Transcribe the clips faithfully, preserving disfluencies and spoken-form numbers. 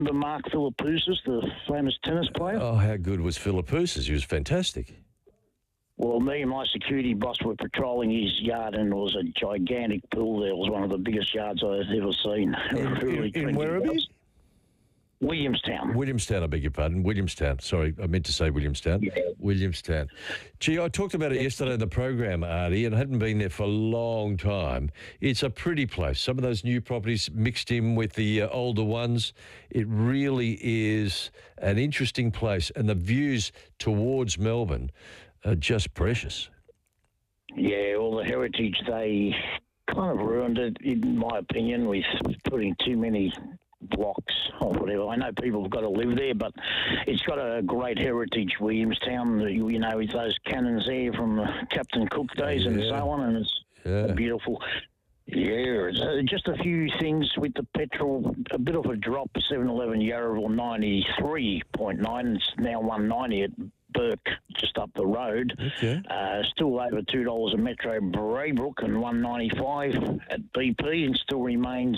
remember Mark Philippoussis, the famous tennis player? Oh, how good was Philippoussis? He was fantastic. Well, me and my security boss were patrolling his yard, and there was a gigantic pool there. It was one of the biggest yards I've ever seen. In, really in, in Werribee? Williamstown. Williamstown, I beg your pardon. Williamstown. Sorry, I meant to say Williamstown. Yeah. Williamstown. Gee, I talked about it yesterday in the program, Artie, and I hadn't been there for a long time. It's a pretty place. Some of those new properties mixed in with the uh, older ones. It really is an interesting place, and the views towards Melbourne are just precious. Yeah, all the heritage, they kind of ruined it, in my opinion, with putting too many blocks or whatever. I know people have got to live there, but it's got a great heritage, Williamstown, you know, with those cannons there from the Captain Cook days, yeah, and so on, and it's yeah. beautiful. Yeah, uh, just a few things with the petrol, a bit of a drop, seven eleven Yarraville ninety-three point nine, it's now one ninety at Burke, just up the road. Okay. Uh, still over two dollars a Metro Braybrook and one ninety-five at B P, and still remains,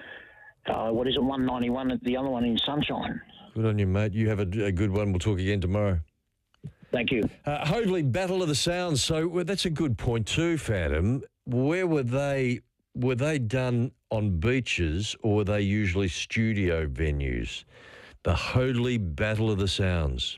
uh, what is it, one ninety-one at the other one in Sunshine. Good on you, mate. You have a, a good one. We'll talk again tomorrow. Thank you. Uh, Hoadley, Battle of the Sounds. So well, that's a good point too, Phantom. Where were they? Were they done on beaches, or were they usually studio venues? The Hoadley Battle of the Sounds.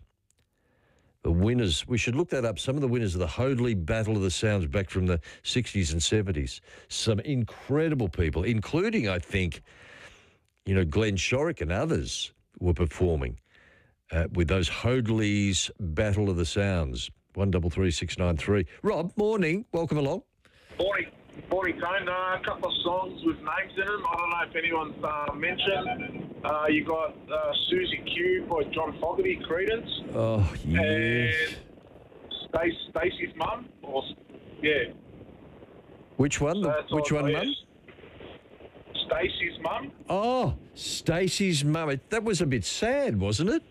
The winners, we should look that up. Some of the winners of the Hoadley Battle of the Sounds back from the sixties and seventies. Some incredible people, including, I think, you know, Glenn Shorrock and others were performing uh, with those Hoadley's Battle of the Sounds. One double three six nine three. Rob, morning. Welcome along. Morning. Morning, Tone. Uh, a couple of songs with names in them. I don't know if anyone's uh, mentioned. Uh, you got uh, Susie Q by John Fogerty, Credence. Oh, yes. And Stace, Stacey's mum. Or, yeah. Which one? So Which one, yes. mum? Stacey's mum. Oh, Stacey's mum. That was a bit sad, wasn't it?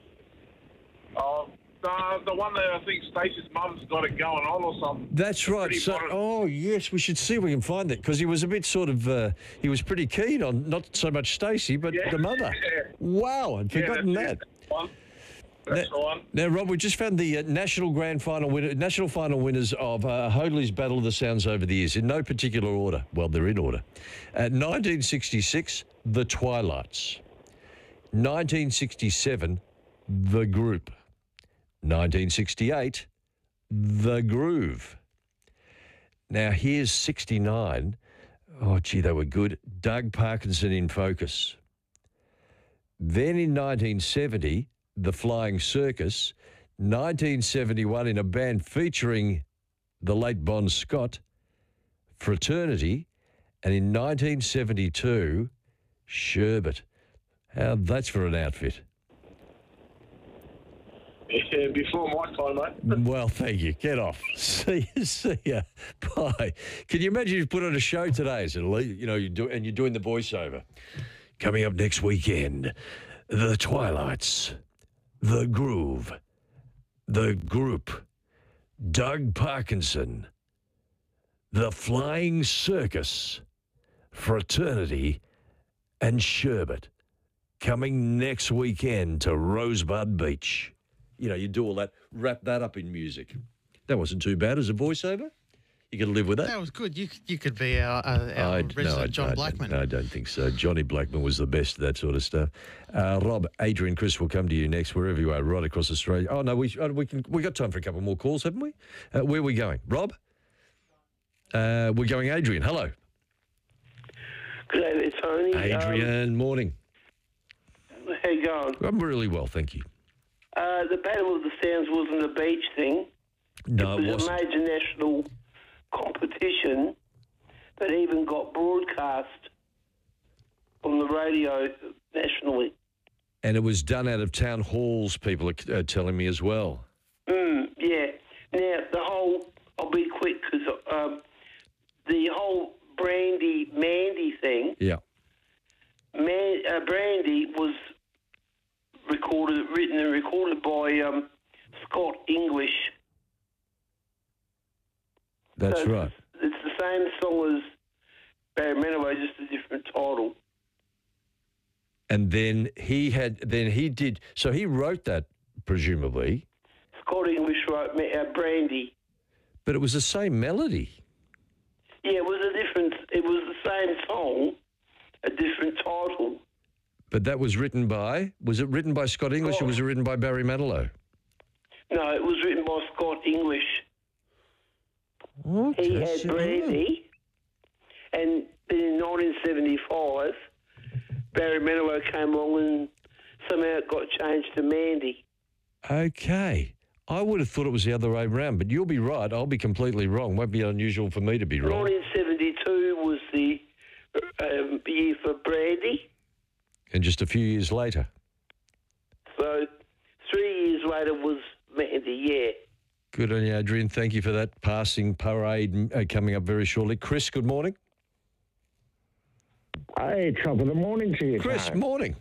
Oh, Uh, the one that I think Stacey's mum's got it going on or something. That's right. Pretty So, modern. oh, yes, we should see if we can find that, because he was a bit sort of, uh, he was pretty keen on not so much Stacey, but Yeah. the mother. Yeah. Wow, I'd Yeah, forgotten that's that. it. That's the one. That's Now, the one. now, Rob, we just found the uh, national grand final winner, national final winners of uh, Hoadley's Battle of the Sounds over the years, in no particular order. Well, they're in order. Uh, nineteen sixty-six, The Twilights. nineteen sixty-seven, The Group. nineteen sixty-eight, The Groove. Now, here's sixty-nine. Oh, gee, they were good. Doug Parkinson in Focus. Then in nineteen seventy, The Flying Circus. nineteen seventy-one, in a band featuring the late Bon Scott, Fraternity. And in nineteen seventy-two, Sherbet. How that's for an outfit. Yeah, before my time, mate. Well, thank you. Get off. See you. See ya. Bye. Can you imagine you put on a show today? So, you know, you do, and you're doing the voiceover. Coming up next weekend, The Twilights, The Groove, The Group, Doug Parkinson, The Flying Circus, Fraternity, and Sherbet. Coming next weekend to Rosebud Beach. You know, you do all that, wrap that up in music. That wasn't too bad as a voiceover. You could live with that. That was good. You you could be our, uh, our I'd- resident no, I- John I Blackman. don't- No, I don't think so. Johnny Blackman was the best at that sort of stuff. Uh, Rob, Adrian, Chris will come to you next, wherever you are, right across Australia. Oh, no, we, oh, we can. We got time for a couple more calls, haven't we? Uh, where are we going? Rob? Uh, we're going Adrian. Hello. Good day there, Tony. Adrian, morning. Um, how you going? I'm really well, thank you. Uh, the Battle of the Sounds wasn't a beach thing. No, it it was wasn't. a major national competition that even got broadcast on the radio nationally. And it was done out of town halls, people are uh, telling me as well. Mm, yeah. Now, the whole, I'll be quick because um, the whole Brandy Mandy thing, Yeah. Man, uh, Brandy was recorded, written and recorded by um, Scott English. That's So right. It's the same song as Barry Manilow, just a different title. And then he had, then he did, so he wrote that, presumably. Scott English wrote uh, Brandy. But it was the same melody. Yeah, it was a different, it was the same song, a different title. But that was written by, was it written by Scott English Scott. or was it written by Barry Manilow? No, it was written by Scott English. Okay. He had Brandy, and then in nineteen seventy-five, Barry Manilow came along and somehow it got changed to Mandy. Okay. I would have thought it was the other way around, but you'll be right. I'll be completely wrong. Won't be unusual for me to be wrong. nineteen seventy-two was the um, year for Brandy. And just a few years later. So three years later was Mandy, yeah. Good on you, Adrian. Thank you for that passing parade uh, coming up very shortly. Chris, good morning. Hey, top of the morning to you, Chris, Tone. morning.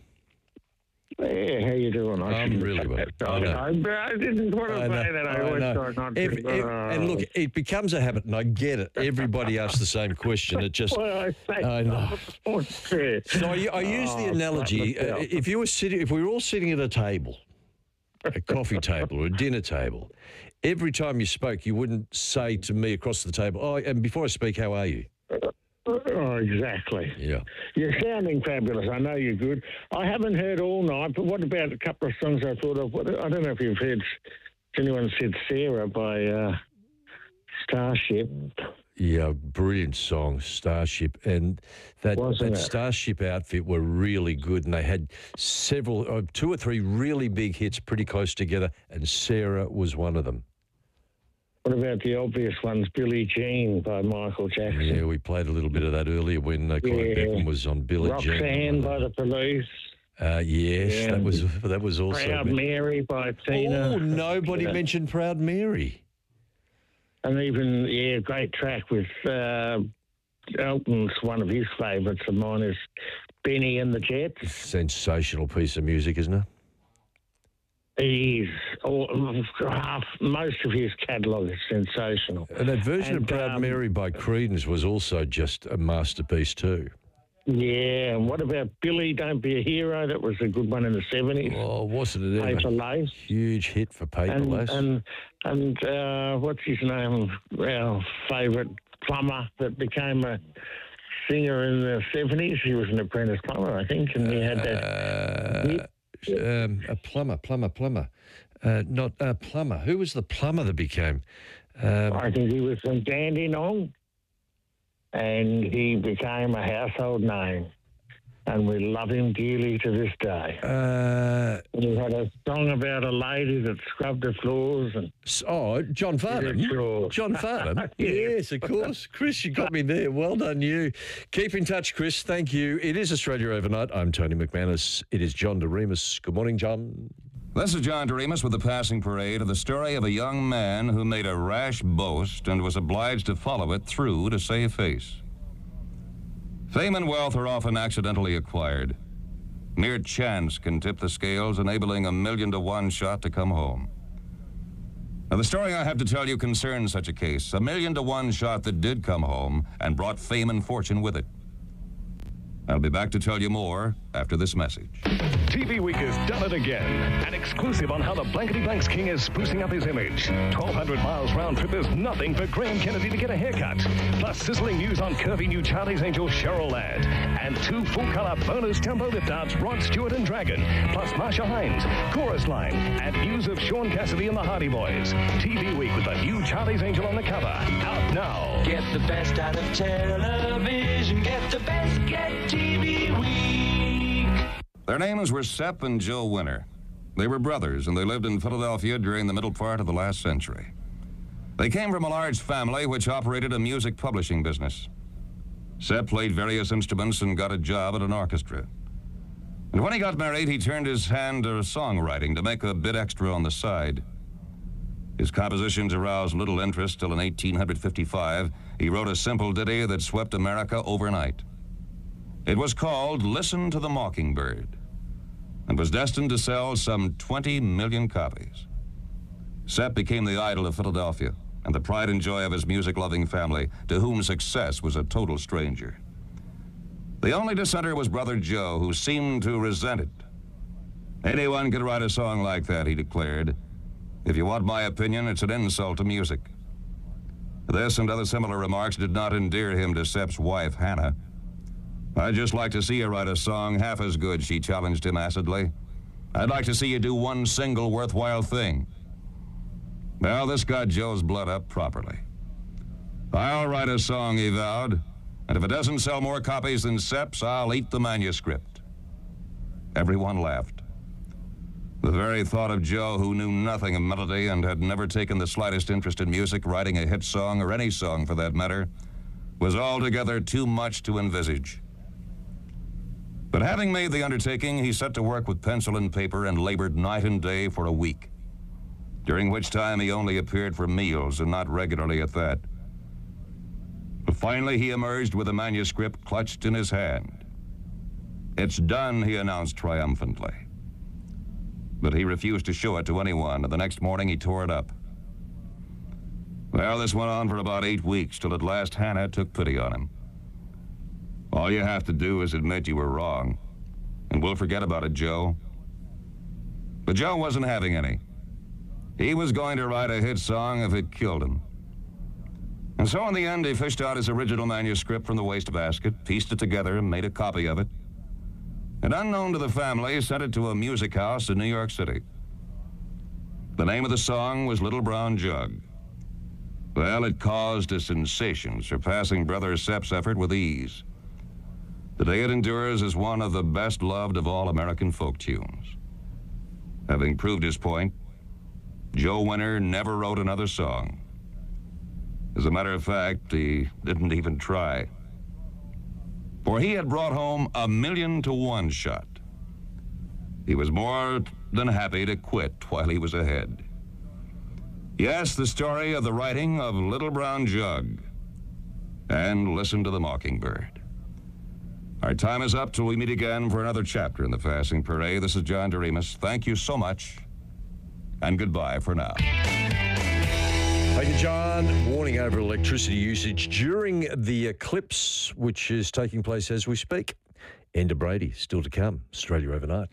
Hey, how you doing? I I'm shouldn't really say well. that. I know. I, I didn't want to I know, say that. I, I always know. try not If- to. but, if- uh, and look, it becomes a habit, and I get it. Everybody asks the same question. It just, well, I say I know. so I, I use the Oh, analogy. flat Uh, myself. if you were sitting, if we were all sitting at a table, a coffee table or a dinner table, every time you spoke, you wouldn't say to me across the table, "Oh, and before I speak, how are you?" Oh, exactly. Yeah. You're sounding fabulous. I know you're good. I haven't heard all night, but what about a couple of songs I thought of? What, I don't know if you've heard, if anyone said Sarah by uh, Starship. Yeah, brilliant song, Starship, and that Wasn't that it? Starship outfit were really good, and they had several, uh, two or three really big hits, pretty close together, and Sarah was one of them. What about the obvious ones, Billie Jean by Michael Jackson? Yeah, we played a little bit of that earlier when uh, Clive Yeah. Beckham was on Billie Jean. Roxanne by the Police. Uh, yes, Yeah. that was that was also. Proud Mary by Tina. Oh, nobody Yeah. mentioned Proud Mary. And even, yeah, great track with uh, Elton's, one of his favourites of mine is Benny and the Jets. Sensational piece of music, isn't it? He's, all, half, most of his catalogue is sensational. And that version And, of Proud um, Mary by Creedence was also just a masterpiece too. Yeah, and what about Billy, Don't Be a Hero? That was a good one in the seventies. Oh, wasn't it Paper ever? Lace. Huge hit for Paper And, Lace. and, and uh, what's his name? Our favourite plumber that became a singer in the seventies. He was an apprentice plumber, I think, and he had that. Uh, hit. um, a plumber, plumber, plumber. Uh, not a plumber. Who was the plumber that became? Um, I think he was from Dandenong, and he became a household name, and we love him dearly to this day. uh, And he had a song about a lady that scrubbed the floors, and s- oh, John Farnham. Yeah, sure. John Farnham. Yes, of course. Chris, you got me there. Well done, you. Keep in touch, Chris. Thank you. It is Australia Overnight. I'm Tony McManus. It is John DeRemus. Good morning, John. This is John DeRemus with the passing parade of the story of a young man who made a rash boast and was obliged to follow it through to save face. Fame and wealth are often accidentally acquired. Mere chance can tip the scales, enabling a million to one shot to come home. Now, the story I have to tell you concerns such a case, a million to one shot that did come home and brought fame and fortune with it. I'll be back to tell you more after this message. T V Week has done it again. An exclusive on how the Blankety Blanks King is sprucing up his image. twelve hundred miles round trip is nothing for Graham Kennedy to get a haircut. Plus sizzling news on curvy new Charlie's Angel Cheryl Ladd. And two full-color bonus tempo lift outs, Rod Stewart and Dragon. Plus Marsha Hines, Chorus Line. And news of Sean Cassidy and the Hardy Boys. T V Week with the new Charlie's Angel on the cover. Out now. Get the best out of television. Get the best. Get T V Week. Their names were Sepp and Joe Winter. They were brothers, and they lived in Philadelphia during the middle part of the last century. They came from a large family which operated a music publishing business. Sepp played various instruments and got a job at an orchestra. And when he got married, he turned his hand to songwriting to make a bit extra on the side. His compositions aroused little interest till in eighteen fifty-five, he wrote a simple ditty that swept America overnight. It was called Listen to the Mockingbird and was destined to sell some twenty million copies. Sepp became the idol of Philadelphia and the pride and joy of his music-loving family, to whom success was a total stranger. The only dissenter was Brother Joe, who seemed to resent it. Anyone could write a song like that, he declared. If you want my opinion, it's an insult to music. This and other similar remarks did not endear him to Sepp's wife, Hannah. I'd just like to see you write a song half as good, she challenged him acidly. I'd like to see you do one single worthwhile thing. Well, this got Joe's blood up properly. I'll write a song, he vowed, and if it doesn't sell more copies than Sepp's, I'll eat the manuscript. Everyone laughed. The very thought of Joe, who knew nothing of melody and had never taken the slightest interest in music, writing a hit song, or any song for that matter, was altogether too much to envisage. But having made the undertaking, he set to work with pencil and paper and labored night and day for a week, during which time he only appeared for meals, and not regularly at that. But finally he emerged with a manuscript clutched in his hand. It's done, he announced triumphantly. But he refused to show it to anyone, and the next morning he tore it up. Well, this went on for about eight weeks, till at last Hannah took pity on him. All you have to do is admit you were wrong, and we'll forget about it, Joe. But Joe wasn't having any. He was going to write a hit song if it killed him. And so in the end, he fished out his original manuscript from the wastebasket, pieced it together, and made a copy of it, and unknown to the family, sent it to a music house in New York City. The name of the song was Little Brown Jug. Well, it caused a sensation, surpassing Brother Sepp's effort with ease. Today it endures as one of the best loved of all American folk tunes. Having proved his point, Joe Winter never wrote another song. As a matter of fact, he didn't even try. For he had brought home a million to one shot. He was more than happy to quit while he was ahead. Yes, the story of the writing of Little Brown Jug. And Listen to the Mockingbird. Our time is up till we meet again for another chapter in the Fasting Parade. This is John Doremus. Thank you so much, and goodbye for now. Thank you, John. Warning over electricity usage during the eclipse, which is taking place as we speak. Enda Brady, still to come. Australia Overnight.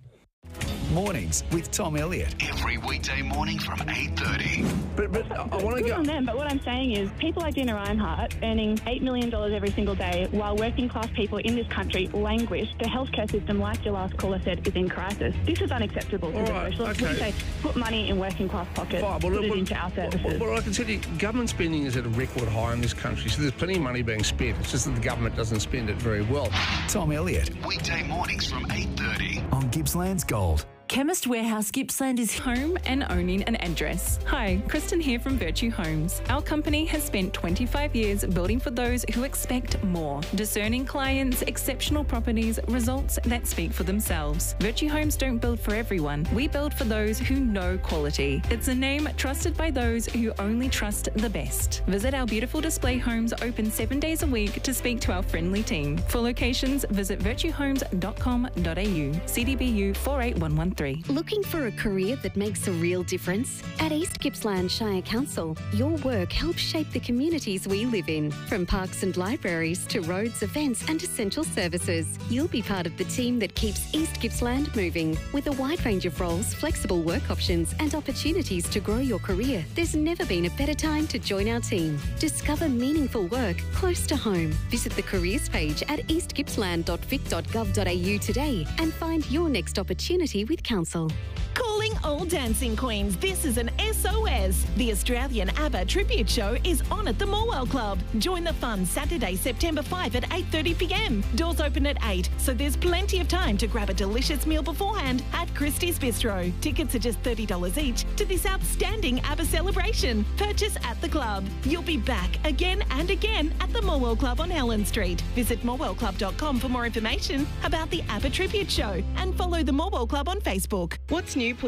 Mornings with Tom Elliott. Every weekday morning from eight thirty. But, but I, I want to Good go... on them, but what I'm saying is people like Dina Reinhart earning eight million dollars every single day while working class people in this country languish. The healthcare system, like your last caller said, is in crisis. This is unacceptable. All right, socialists. okay. We say put money in working class pockets, Fine, well, put it well, into our services. Well, well, I can tell you, government spending is at a record high in this country, so there's plenty of money being spent. It's just that the government doesn't spend it very well. Tom Elliott. Weekday mornings from eight thirty on Gippsland's Gold. Chemist Warehouse Gippsland is home and owning an address. Hi, Kristen here from Virtue Homes. Our company has spent twenty-five years building for those who expect more. Discerning clients, exceptional properties, results that speak for themselves. Virtue Homes don't build for everyone. We build for those who know quality. It's a name trusted by those who only trust the best. Visit our beautiful display homes open seven days a week to speak to our friendly team. For locations, visit virtue homes dot com dot a u. C D B U four eight one one three. Looking for a career that makes a real difference? At East Gippsland Shire Council, your work helps shape the communities we live in. From parks and libraries to roads, events and essential services, you'll be part of the team that keeps East Gippsland moving. With a wide range of roles, flexible work options and opportunities to grow your career, there's never been a better time to join our team. Discover meaningful work close to home. Visit the careers page at east gippsland dot vic dot gov dot a u today and find your next opportunity with Council. Calling all dancing queens, this is an S O S. The Australian ABBA Tribute Show is on at the Morwell Club. Join the fun Saturday, September fifth at eight thirty p m. Doors open at eight, so there's plenty of time to grab a delicious meal beforehand at Christie's Bistro. Tickets are just thirty dollars each to this outstanding ABBA celebration. Purchase at the club. You'll be back again and again at the Morwell Club on Helen Street. Visit morwell club dot com for more information about the ABBA Tribute Show and follow the Morwell Club on Facebook. What's new, Pussy?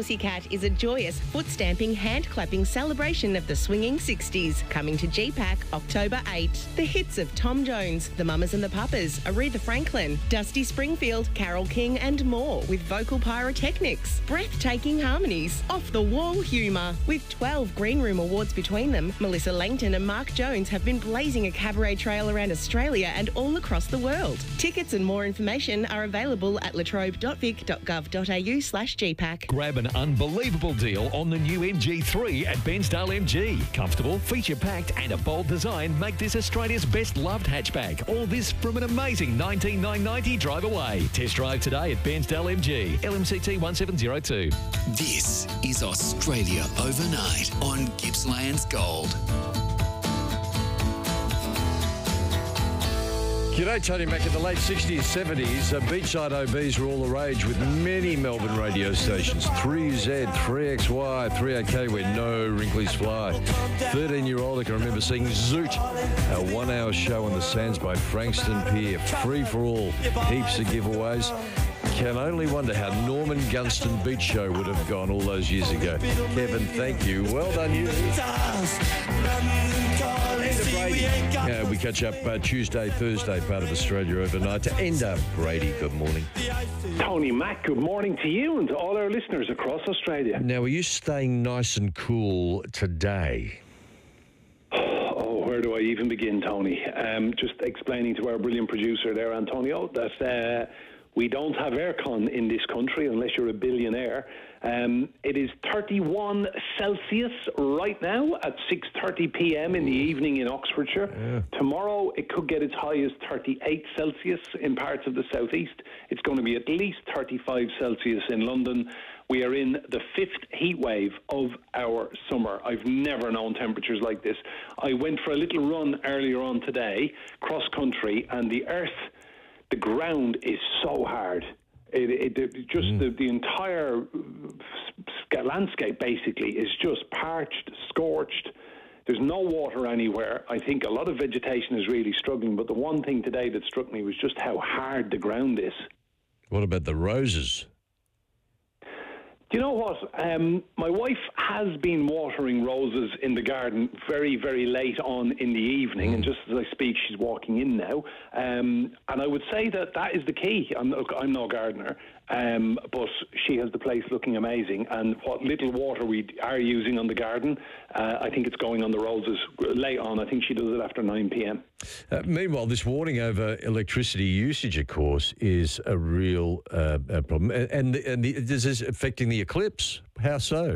Pussycat is a joyous, foot-stamping, hand-clapping celebration of the swinging sixties. Coming to G PAC October eighth. The hits of Tom Jones, The Mamas and the Papas, Aretha Franklin, Dusty Springfield, Carole King and more with vocal pyrotechnics, breathtaking harmonies, off-the-wall humour. With twelve Green Room Awards between them, Melissa Langton and Mark Jones have been blazing a cabaret trail around Australia and all across the world. Tickets and more information are available at latrobe dot vic dot gov dot a u slash G PAC. Grab an unbelievable deal on the new M G three at Bensdale M G. Comfortable, feature-packed and a bold design make this Australia's best-loved hatchback. All this from an amazing nineteen thousand nine hundred ninety drive away. Test drive today at Bensdale M G. L M C T one seven zero two. This is Australia Overnight on Gippsland's Gold. G'day, Tony Mack. In the late sixties, seventies, uh, beachside O Bs were all the rage with many Melbourne radio stations. three Z, three X Y, three A K, where no wrinklies fly. thirteen-year-old, I can remember seeing Zoot, a one-hour show on the sands by Frankston Pier. Free for all, heaps of giveaways. Can only wonder how Norman Gunston Beach Show would have gone all those years ago. Kevin, thank you. Well done, you. Yeah, we catch up uh, Tuesday, Thursday, part of Australia Overnight. To end up, Brady, good morning. Tony Mack, good morning to you and to all our listeners across Australia. Now, are you staying nice and cool today? Oh, where do I even begin, Tony? Um, just explaining to our brilliant producer there, Antonio, that uh, we don't have aircon in this country unless you're a billionaire. Um, it is thirty-one Celsius right now at six thirty p m in the evening in Oxfordshire. Yeah. Tomorrow it could get as high as thirty-eight Celsius in parts of the southeast. It's going to be at least thirty-five Celsius in London. We are in the fifth heat wave of our summer. I've never known temperatures like this. I went for a little run earlier on today, cross country, and the earth, the ground is so hard. It, it, it just mm. the, the entire landscape basically is just parched, scorched. There's no water anywhere. I think a lot of vegetation is really struggling, but the one thing today that struck me was just how hard the ground is. What about the roses? Do you know what? Um, my wife has been watering roses in the garden very, very late on in the evening, mm. and just as I speak, she's walking in now. Um, and I would say that that is the key. I'm, look, I'm no gardener, um, but she has the place looking amazing. And what little water we are using on the garden, uh, I think it's going on the roses late on. I think she does it after nine p m Uh, meanwhile, this warning over electricity usage, of course, is a real uh, problem. And, and the, this is affecting the eclipse. How so?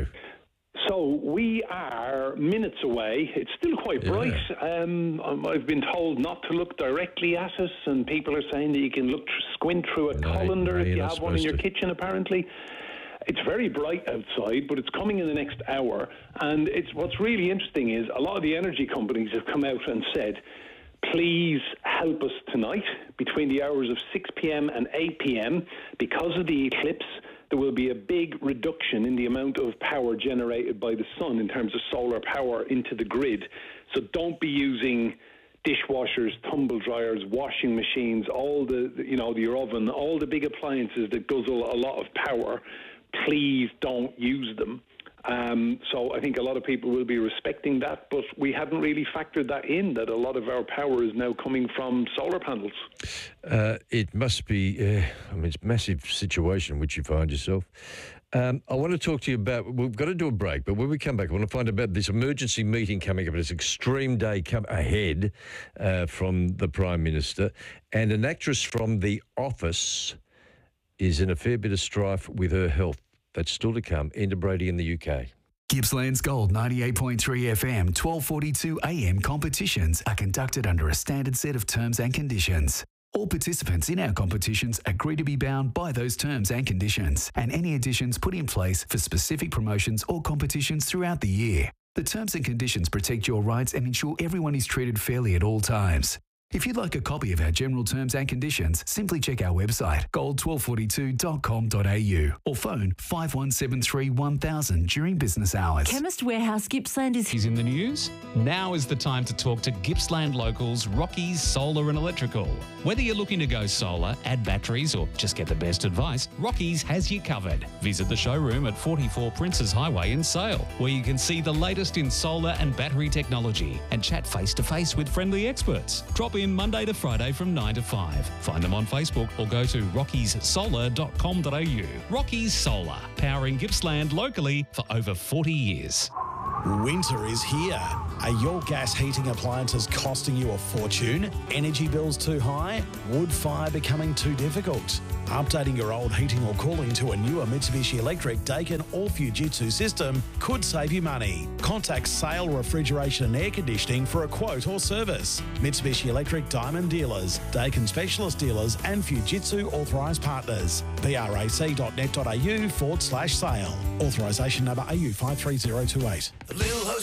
So we are minutes away. It's still quite bright. Yeah. Um, I've been told not to look directly at it, and people are saying that you can look squint through a no, colander no, if you have one in your to. kitchen, apparently. It's very bright outside, but it's coming in the next hour. And it's what's really interesting is a lot of the energy companies have come out and said, please help us tonight between the hours of six p m and eight p m because of the eclipse. There will be a big reduction in the amount of power generated by the sun in terms of solar power into the grid. So don't be using dishwashers, tumble dryers, washing machines, all the, you know, your oven, all the big appliances that guzzle a lot of power. Please don't use them. Um, so I think a lot of people will be respecting that, but we hadn't really factored that in, that a lot of our power is now coming from solar panels. Uh, it must be, uh, I mean, it's a massive situation in which you find yourself. Um, I want to talk to you about, we've got to do a break, but when we come back, I want to find out about this emergency meeting coming up, this extreme day come ahead uh, from the Prime Minister, and an actress from The Office is in a fair bit of strife with her health. That's still to come. Enda Brady in the U K. Gippsland's Gold ninety-eight point three F M, twelve forty-two A M competitions are conducted under a standard set of terms and conditions. All participants in our competitions agree to be bound by those terms and conditions, and any additions put in place for specific promotions or competitions throughout the year. The terms and conditions protect your rights and ensure everyone is treated fairly at all times. If you'd like a copy of our general terms and conditions, simply check our website, gold twelve forty-two dot com dot a u or phone five one seven three one thousand during business hours. Chemist Warehouse Gippsland is... He's in the news? Now is the time to talk to Gippsland locals Rockies Solar and Electrical. Whether you're looking to go solar, add batteries or just get the best advice, Rockies has you covered. Visit the showroom at forty-four Princes Highway in Sale, where you can see the latest in solar and battery technology and chat face-to-face with friendly experts. Drop in Monday to Friday from nine to five. Find them on Facebook or go to rockies solar dot com dot a u. Rockies Solar, powering Gippsland locally for over forty years. Winter is here. Are your gas heating appliances costing you a fortune? Energy bills too high? Wood fire becoming too difficult? Updating your old heating or cooling to a newer Mitsubishi Electric Daikin or Fujitsu system could save you money. Contact Sale Refrigeration and Air Conditioning for a quote or service. Mitsubishi Electric Diamond Dealers, Daikin Specialist Dealers and Fujitsu Authorised Partners. brac.net.au forward slash sale. Authorisation number A U five three zero two eight.